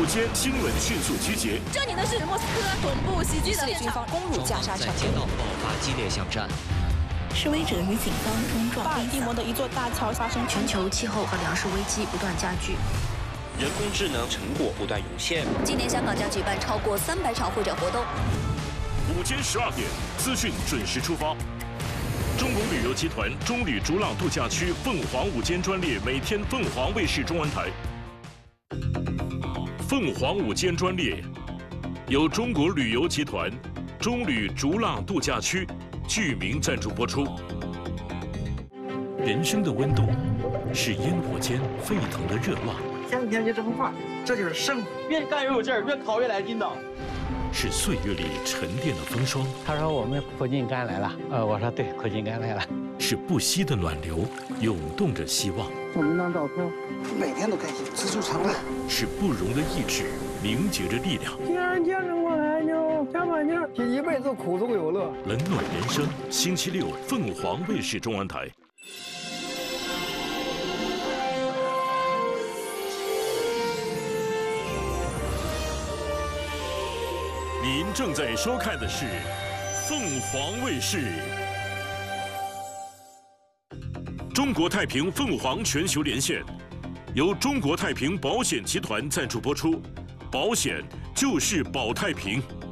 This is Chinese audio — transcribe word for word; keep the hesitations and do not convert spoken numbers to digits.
午间新闻迅速集结。 这里呢是莫斯科恐怖袭击的军方攻入加沙城， 在街道爆发激烈巷战。 示威者与警方冲撞。 巴尔的摩的一座大桥发生全球气候和粮食危机不断加剧。 人工智能成果不断涌现。 今年香港将举办超过三百场会展活动。 午间十二点，资讯准时出发。中国旅游集团中旅逐浪度假区凤凰午间专列每天凤凰卫视中文台。凤凰午间专列由中国旅游集团中旅逐浪度假区剧名赞助播出。人生的温度是烟火间沸腾的热浪。 天天就这么画，这就是胜负。越干越有劲儿，越考越来劲道。 是岁月里沉淀的风霜。 他说我们苦尽甘来了，呃，我说对，苦尽甘来了。 是不息的暖流，涌动着希望。 我们那照片，每天都开心，知足常乐。 是不容的意志，凝结着力量。 既然坚持过来，就加把劲儿，这一辈子苦中有乐。 冷暖人生，星期六凤凰卫视中文台。 您正在收看的是凤凰卫视。中国太平凤凰全球连线，由中国太平保险集团赞助播出，保险就是保太平。